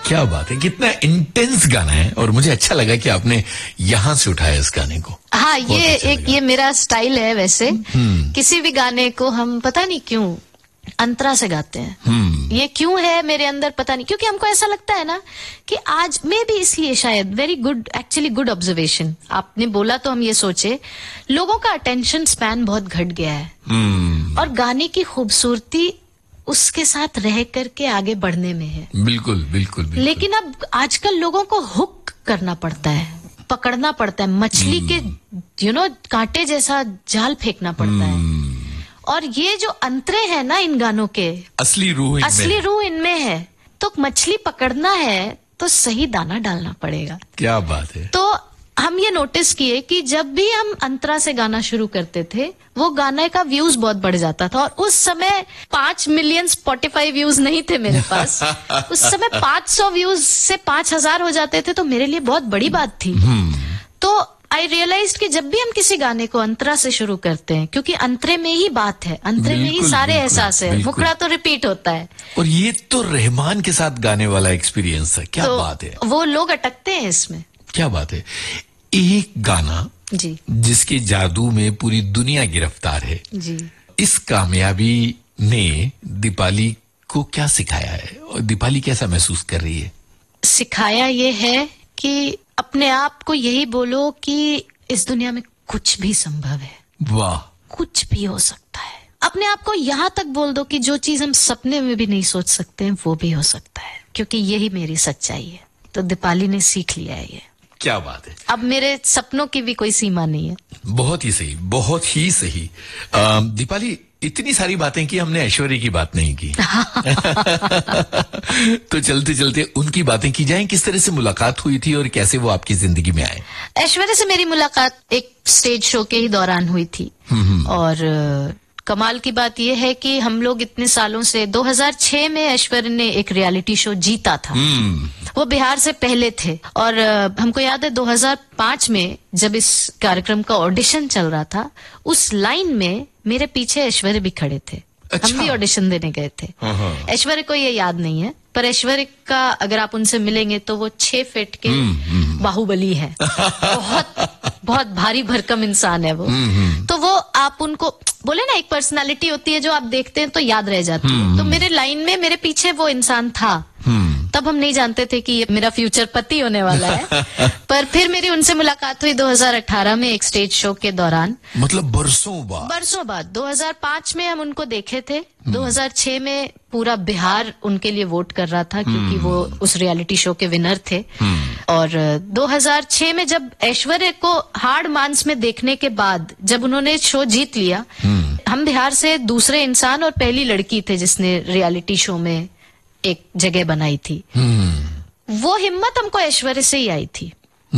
क्या बात है, कितना इंटेंस गाना है और मुझे अच्छा लगा कि आपने यहाँ से उठाया इस गाने को। हाँ, ये मेरा स्टाइल है वैसे। किसी भी गाने को हम पता नहीं क्यों अंतरा से गाते हैं। ये क्यों है मेरे अंदर पता नहीं, क्योंकि हमको ऐसा लगता है ना कि आज में भी, इसलिए शायद very good, actually good observation आपने बोला, तो हम ये सोचे लोगों का अटेंशन स्पैन बहुत घट गया है और गाने की खूबसूरती उसके साथ रह करके आगे बढ़ने में है। बिल्कुल बिल्कुल, बिल्कुल। लेकिन अब आजकल लोगों को हुक करना पड़ता है, पकड़ना पड़ता है, मछली के कांटे जैसा जाल फेंकना पड़ता है। और ये जो अंतरे हैं ना इन गानों के, असली रूह इनमें है। तो मछली पकड़ना है तो सही दाना डालना पड़ेगा। क्या बात है। तो हम ये नोटिस किए कि जब भी हम अंतरा से गाना शुरू करते थे, वो गाने का व्यूज बहुत बढ़ जाता था। और उस समय 5 मिलियन स्पॉटिफाई व्यूज नहीं थे मेरे पास। उस समय 500 व्यूज से 5000 हो जाते थे, तो मेरे लिए बहुत बड़ी बात थी। तो आई रियलाइज कि जब भी हम किसी गाने को अंतरा से शुरू करते हैं, क्योंकि अंतरे में ही बात है, अंतरे में ही सारे एहसास है, मुखड़ा तो रिपीट होता है। और ये तो रहमान के साथ गाने वाला एक्सपीरियंस है। क्या बात है। वो लोग अटकते हैं इसमें। क्या बात है। एक गाना जी, जिसके जादू में पूरी दुनिया गिरफ्तार है जी। इस कामयाबी ने दीपाली को क्या सिखाया है और दीपाली कैसा महसूस कर रही है? सिखाया ये है कि अपने आप को यही बोलो कि इस दुनिया में कुछ भी संभव है। वाह। कुछ भी हो सकता है। अपने आप को यहाँ तक बोल दो कि जो चीज हम सपने में भी नहीं सोच सकते हैं वो भी हो सकता है, क्योंकि यही मेरी सच्चाई है। तो दीपाली ने सीख लिया है ये। क्या बात है। अब मेरे सपनों की भी कोई सीमा नहीं है। बहुत ही सही, बहुत ही सही। दीपाली, इतनी सारी बातें की, हमने ऐश्वर्य की बात नहीं की। तो चलते चलते उनकी बातें की जाएं। किस तरह से मुलाकात हुई थी और कैसे वो आपकी जिंदगी में आए? ऐश्वर्य से मेरी मुलाकात एक स्टेज शो के ही दौरान हुई थी। और कमाल की बात यह है कि हम लोग इतने सालों से 2006 में ऐश्वर्य ने एक रियलिटी शो जीता था। वो बिहार से पहले थे। और हमको याद है 2005 में जब इस कार्यक्रम का ऑडिशन चल रहा था, उस लाइन में मेरे पीछे ऐश्वर्य भी खड़े थे। अच्छा। हम भी ऑडिशन देने गए थे। ऐश्वर्य को ये याद नहीं है, पर ऐश्वर्य का अगर आप उनसे मिलेंगे तो वो 6 फीट के बाहुबली है। बहुत भारी भरकम इंसान है वो। तो वो आप उनको बोले ना, एक पर्सनालिटी होती है जो आप देखते हैं तो याद रह जाती है। तो मेरे लाइन में मेरे पीछे वो इंसान था। तब हम नहीं जानते थे कि ये मेरा फ्यूचर पति होने वाला है। पर फिर मेरी उनसे मुलाकात हुई 2018 में एक स्टेज शो के दौरान। मतलब बरसों बाद। 2005 में हम उनको देखे थे। 2006 में पूरा बिहार उनके लिए वोट कर रहा था, क्योंकि वो उस रियलिटी शो के विनर थे। और 2006 में जब ऐश्वर्य को हाड़ मांस में देखने के बाद जब उन्होंने शो जीत लिया, हम बिहार से दूसरे इंसान और पहली लड़की थे जिसने रियलिटी शो में एक जगह बनाई थी। वो हिम्मत हमको ऐश्वर्य से ही आई थी।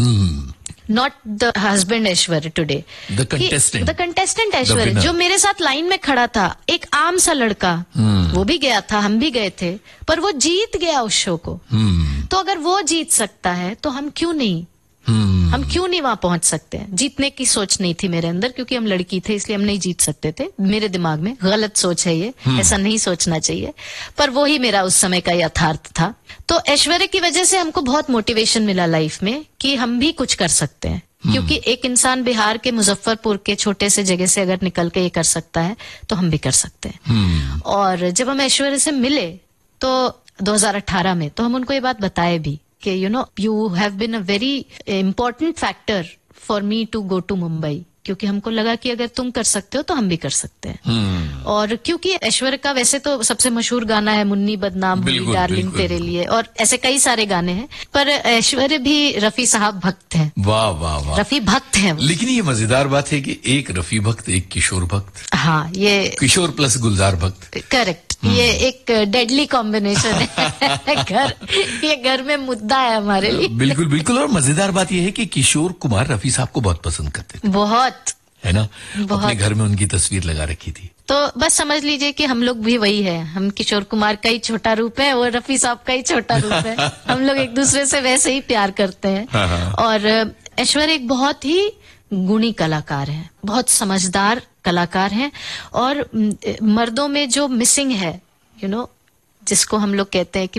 Not the husband Aishwarya today, the contestant ऐश्वर्य जो मेरे साथ लाइन में खड़ा था, एक आम सा लड़का। वो भी गया था, हम भी गए थे, पर वो जीत गया उस शो को। तो अगर वो जीत सकता है तो हम क्यों नहीं वहां पहुंच सकते हैं? जीतने की सोच नहीं थी मेरे अंदर, क्योंकि हम लड़की थे इसलिए हम नहीं जीत सकते थे। मेरे दिमाग में गलत सोच है ये, ऐसा नहीं सोचना चाहिए, पर वो ही मेरा उस समय का यथार्थ था। तो ऐश्वर्य की वजह से हमको बहुत मोटिवेशन मिला लाइफ में कि हम भी कुछ कर सकते हैं। क्योंकि एक इंसान बिहार के मुजफ्फरपुर के छोटे से जगह से अगर निकल के ये कर सकता है तो हम भी कर सकते हैं। और जब हम ऐश्वर्य से मिले तो 2018 में, तो हम उनको ये बात बताए भी कि you have been a very important factor for me to go to Mumbai, क्योंकि हमको लगा कि अगर तुम कर सकते हो तो हम भी कर सकते हैं। और क्योंकि ऐश्वर्य का वैसे तो सबसे मशहूर गाना है मुन्नी बदनाम हुई डार्लिंग तेरे लिए, और ऐसे कई सारे गाने हैं, पर ऐश्वर्य भी रफी साहब भक्त हैं। वाह वाह वाह, रफी भक्त हैं। लेकिन ये मजेदार बात है कि एक रफी भक्त, एक किशोर भक्त। हाँ, ये किशोर प्लस गुलजार भक्त। करेक्ट। ये एक डेडली कॉम्बिनेशन है। ये घर में मुद्दा है हमारे लिए। बिल्कुल बिल्कुल। और मजेदार बात यह है कि किशोर कुमार रफी साहब को बहुत पसंद करते थे। बहुत, है ना। अपने घर में उनकी तस्वीर लगा रखी थी। तो बस समझ लीजिए कि हम लोग भी वही है। हम किशोर कुमार का ही छोटा रूप है, वो रफी साहब का ही छोटा रूप है। हम लोग एक दूसरे से वैसे ही प्यार करते हैं। और ऐश्वर्य एक बहुत ही गुणी कलाकार हैं, बहुत समझदार कलाकार हैं। और मर्दों में जो मिसिंग है, जिसको हम लोग कहते हैं कि